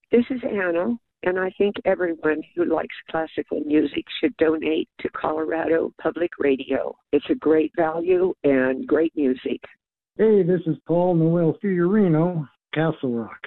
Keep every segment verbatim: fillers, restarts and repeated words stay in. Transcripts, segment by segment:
This is Anna, and I think everyone who likes classical music should donate to Colorado Public Radio. It's a great value and great music. Hey, this is Paul Noel Fiorino, Castle Rock.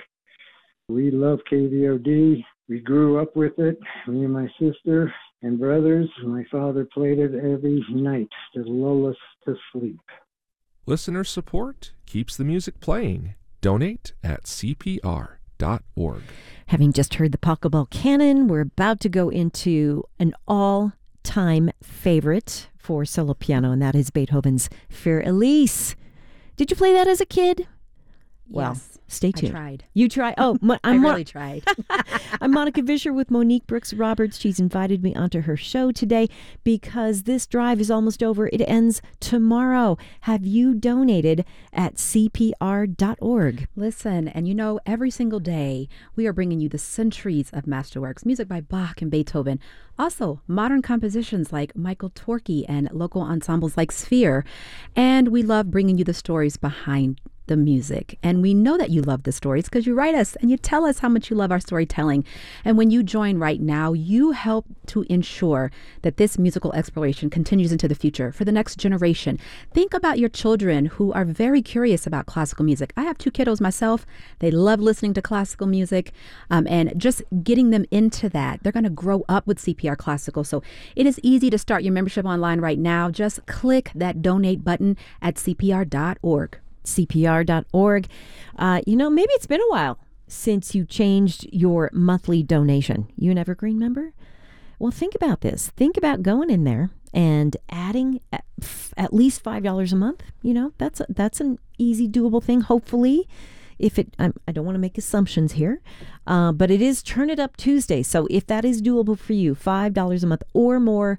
We love K V O D. We grew up with it, me and my sister and brothers. My father played it every night to lull us to sleep. Listener support keeps the music playing. Donate at C P R dot org. Having just heard the Pachelbel Canon, we're about to go into an all-time favorite for solo piano, and that is Beethoven's Für Elise. Did you play that as a kid? Well, yes, stay tuned. I tried. You tried? Oh, Mo- I I'm Mo- really tried. I'm Monica Vischer with Monique Brooks Roberts. She's invited me onto her show today because this drive is almost over. It ends tomorrow. Have you donated at C P R dot org? Listen, and you know, every single day we are bringing you the centuries of masterworks, music by Bach and Beethoven. Also, modern compositions like Michael Torke and local ensembles like Sphere. And we love bringing you the stories behind the music. And we know that you love the stories because you write us and you tell us how much you love our storytelling. And when you join right now, you help to ensure that this musical exploration continues into the future for the next generation. Think about your children who are very curious about classical music. I have two kiddos myself. They love listening to classical music, um, and just getting them into that. They're going to grow up with C P R Classical. So it is easy to start your membership online right now. Just click that donate button at C P R dot org. C P R dot org. Uh, you know, maybe it's been a while since you changed your monthly donation. You an Evergreen member? Well, think about this. Think about going in there and adding at, at least five dollars a month. You know, that's a, that's an easy, doable thing, hopefully. If it, I'm, I don't want to make assumptions here, uh, but it is Turn It Up Tuesday. So if that is doable for you, five dollars a month or more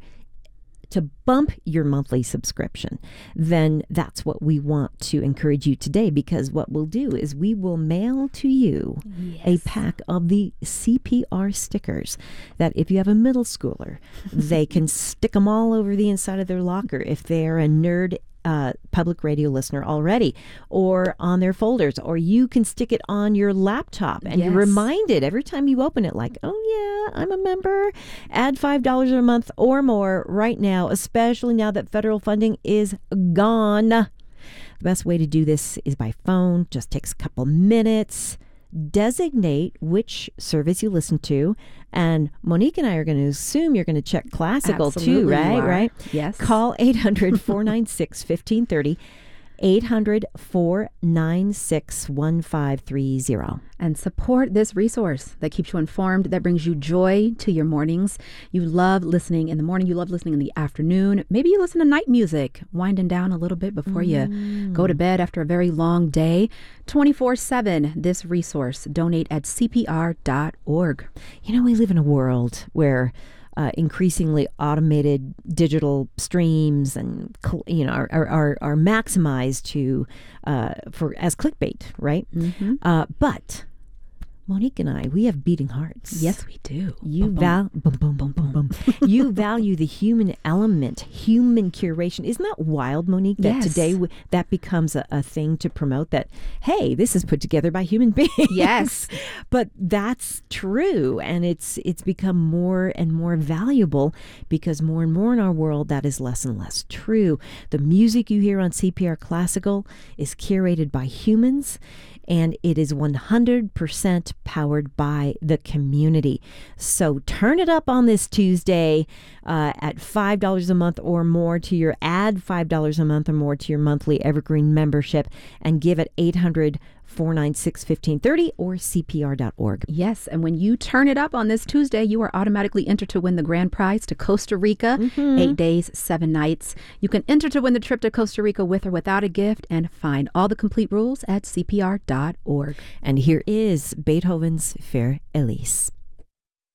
to bump your monthly subscription, then that's what we want to encourage you today, because what we'll do is we will mail to you yes. a pack of the C P R stickers that if you have a middle schooler, they can stick them all over the inside of their locker if they're a nerd Uh, public radio listener already, or on their folders, or you can stick it on your laptop and yes. you're reminded every time you open it, like, oh yeah, I'm a member. Add five dollars a month or more right now, especially now that federal funding is gone. The best way to do this is by phone. Just takes a couple minutes. Designate which service you listen to, and Monique and I are going to assume you're going to check classical Absolutely too, right? Right? Yes. Call eight hundred, four nine six, one five three zero, eight hundred, four nine six, one five three zero. And support this resource that keeps you informed, that brings you joy to your mornings. You love listening in the morning. You love listening in the afternoon. Maybe you listen to night music, winding down a little bit before mm. you go to bed after a very long day. twenty-four seven, this resource. Donate at C P R dot org. You know, we live in a world where Uh, increasingly automated digital streams and you know are are, are, are maximized to uh, for as clickbait, right? Mm-hmm. Uh, but Monique and I, we have beating hearts. Yes, we do. You boom, val boom boom boom boom boom. You value the human element, human curation. Isn't that wild, Monique? That yes. today w- that becomes a, a thing to promote. That hey, this is put together by human beings. Yes, but that's true, and it's it's become more and more valuable because more and more in our world that is less and less true. The music you hear on C P R Classical is curated by humans, and it is one hundred percent powered by the community. So turn it up on this Tuesday uh, at five dollars a month or more to your, add five dollars a month or more to your monthly Evergreen membership, and give it eight hundred, four nine six, one five three zero or C P R dot org. Yes, and when you turn it up on this Tuesday, you are automatically entered to win the grand prize to Costa Rica, Mm-hmm. eight days, seven nights. You can enter to win the trip to Costa Rica with or without a gift, and find all the complete rules at C P R dot org. And here is Beethoven's Für Elise.